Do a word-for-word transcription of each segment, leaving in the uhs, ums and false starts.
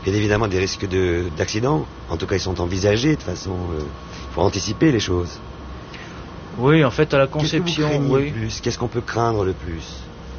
bien évidemment des risques de, d'accident. En tout cas, ils sont envisagés de façon... Euh, pour anticiper les choses. Oui, en fait, à la conception... Qu'est-ce que vous craignez oui. le plus ? Qu'est-ce qu'on peut craindre le plus ?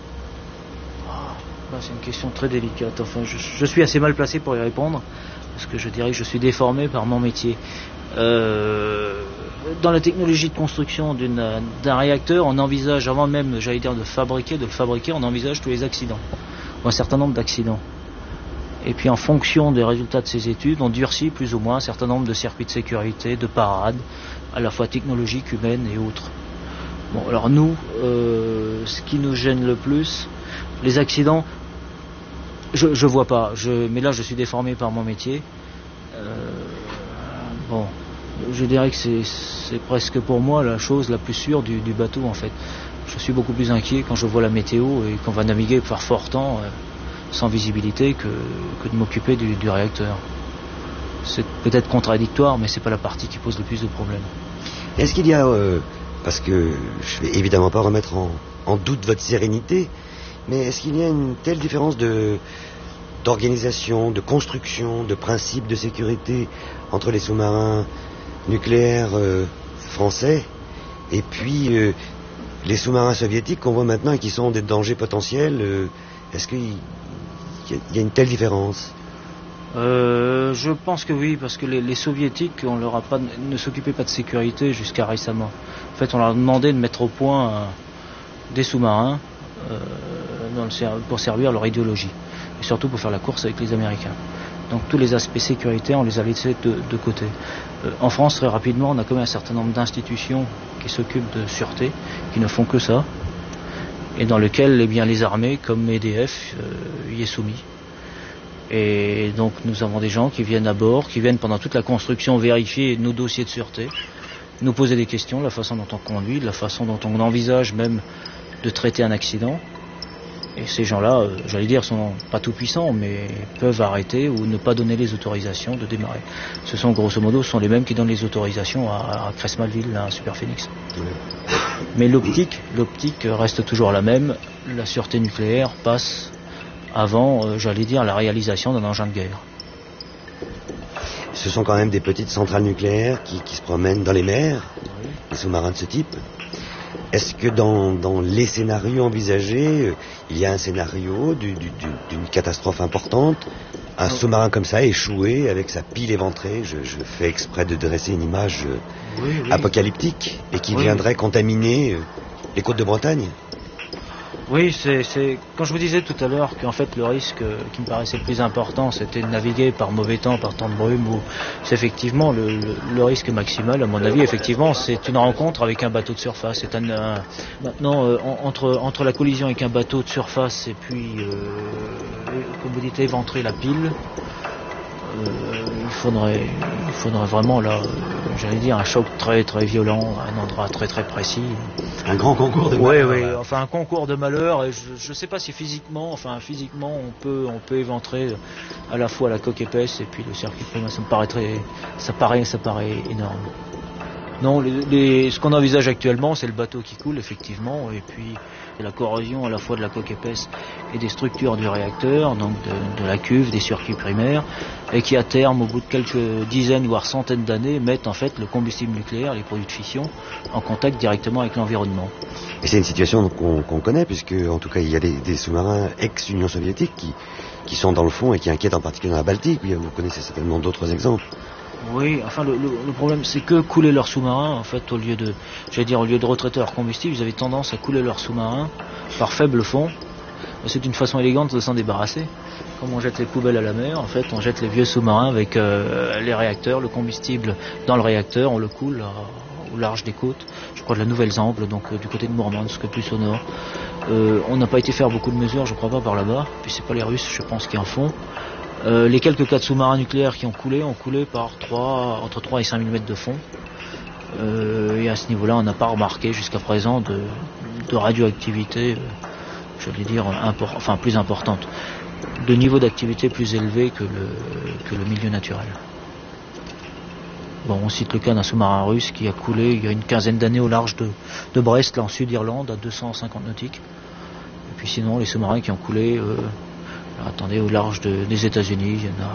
Ah, c'est une question très délicate. Enfin, je, je suis assez mal placé pour y répondre, parce que je dirais que je suis déformé par mon métier. Euh, dans la technologie de construction d'une, d'un réacteur, on envisage, avant même, j'allais dire, de fabriquer, de le fabriquer, on envisage tous les accidents, ou un certain nombre d'accidents. Et puis en fonction des résultats de ces études, on durcit plus ou moins un certain nombre de circuits de sécurité, de parades, à la fois technologiques, humaines et autres. Bon, alors nous, euh, ce qui nous gêne le plus, les accidents, je je vois pas, je, mais là je suis déformé par mon métier. Euh, bon, je dirais que c'est, c'est presque pour moi la chose la plus sûre du, du bateau en fait. Je suis beaucoup plus inquiet quand je vois la météo et qu'on va naviguer par fort temps. Euh, sans visibilité que, que de m'occuper du, du réacteur. C'est peut-être contradictoire, mais c'est pas la partie qui pose le plus de problèmes. Est-ce qu'il y a, euh, parce que je vais évidemment pas remettre en, en doute votre sérénité, mais est-ce qu'il y a une telle différence de, d'organisation, de construction, de principes de sécurité entre les sous-marins nucléaires euh, français et puis euh, les sous-marins soviétiques qu'on voit maintenant et qui sont des dangers potentiels euh, est-ce qu'il Il y a une telle différence ? euh, Je pense que oui, parce que les, les soviétiques, on leur a pas, ne s'occupaient pas de sécurité jusqu'à récemment. En fait, on leur a demandé de mettre au point euh, des sous-marins euh, dans le, pour servir leur idéologie, et surtout pour faire la course avec les Américains. Donc tous les aspects sécuritaires, on les a laissés de, de côté. Euh, en France, très rapidement, on a quand même un certain nombre d'institutions qui s'occupent de sûreté, qui ne font que ça, et dans lequel eh bien, les armées, comme E D F, euh, y est soumis. Et donc nous avons des gens qui viennent à bord, qui viennent pendant toute la construction vérifier nos dossiers de sûreté, nous poser des questions, la façon dont on conduit, la façon dont on envisage même de traiter un accident. Et ces gens-là, euh, j'allais dire, sont pas tout puissants, mais peuvent arrêter ou ne pas donner les autorisations de démarrer. Ce sont grosso modo ce sont les mêmes qui donnent les autorisations à, à Cresmatville, à Superphénix. Mais l'optique, l'optique reste toujours la même. La sûreté nucléaire passe avant, euh, j'allais dire, la réalisation d'un engin de guerre. Ce sont quand même des petites centrales nucléaires qui, qui se promènent dans les mers, oui. Les sous-marins de ce type. Est-ce que dans, dans les scénarios envisagés, euh, il y a un scénario du, du, du, d'une catastrophe importante, un oh. sous-marin comme ça échoué avec sa pile éventrée, je, je fais exprès de dresser une image euh, oui, oui. apocalyptique et qui oui. viendrait contaminer euh, les côtes de Bretagne? Oui, c'est, c'est quand je vous disais tout à l'heure qu'en fait le risque euh, qui me paraissait le plus important, c'était de naviguer par mauvais temps, par temps de brume, ou c'est effectivement le, le, le risque maximal, à mon avis, effectivement, c'est une rencontre avec un bateau de surface. C'est un, un maintenant euh, en, entre entre la collision avec un bateau de surface et puis, euh, comme vous dites, éventrer la pile. Euh, il faudrait, il faudrait vraiment là, euh, j'allais dire un choc très très violent, à un endroit très très précis. Un grand concours de malheur. Oui, oui, enfin un concours de malheur. Et je ne sais pas si physiquement, enfin physiquement, on peut, on peut éventrer à la fois la coque épaisse et puis le circuit primaire. Ça me paraît très, ça paraît, ça paraît énorme. Non, les, les, ce qu'on envisage actuellement, c'est le bateau qui coule effectivement, et puis la corrosion à la fois de la coque épaisse et des structures du réacteur, donc de, de la cuve, des circuits primaires, et qui à terme, au bout de quelques dizaines voire centaines d'années, mettent en fait le combustible nucléaire, les produits de fission, en contact directement avec l'environnement. Et c'est une situation qu'on, qu'on connaît, puisque en tout cas il y a des, des sous-marins ex-Union soviétique qui, qui sont dans le fond et qui inquiètent en particulier dans la Baltique. Vous connaissez certainement d'autres exemples. Oui, enfin le, le, le problème c'est que couler leurs sous-marins, en fait, au lieu de, j'allais dire, au lieu de retraiter leur combustible, ils avaient tendance à couler leurs sous-marins par faible fond. C'est une façon élégante de s'en débarrasser. Comme on jette les poubelles à la mer, en fait, on jette les vieux sous-marins avec euh, les réacteurs, le combustible dans le réacteur, on le coule à, au large des côtes, je crois de la Nouvelle-Zambres, donc euh, du côté de Mourmansk, plus au nord. Euh, on n'a pas été faire beaucoup de mesures, je crois pas, par là-bas, puis c'est pas les Russes, je pense, qui en font. Euh, les quelques cas de sous-marins nucléaires qui ont coulé ont coulé par trois, entre trois et cinq mille mètres de fond. Euh, et à ce niveau-là, on n'a pas remarqué jusqu'à présent de, de radioactivité, euh, j'allais dire, import, enfin plus importante, de niveau d'activité plus élevé que le, que le milieu naturel. Bon, on cite le cas d'un sous-marin russe qui a coulé il y a une quinzaine d'années au large de, de Brest, là en Sud-Irlande, à deux cent cinquante nautiques. Et puis sinon, les sous-marins qui ont coulé... Euh, Alors, attendez, au large de, des États-Unis, il y en a